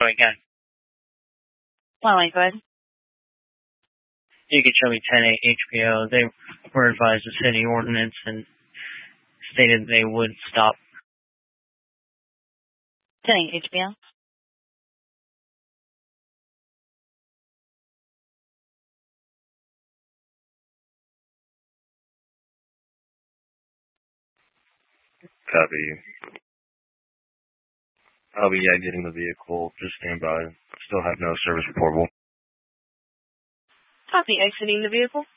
try again. Well, go ahead. You could show me 10-8 HBO. They were advised of city ordinance and stated they would stop. 10-8 HBO. Copy. I'll be exiting the vehicle. Just stand by. Still have no service reportable. Copy. Exiting the vehicle.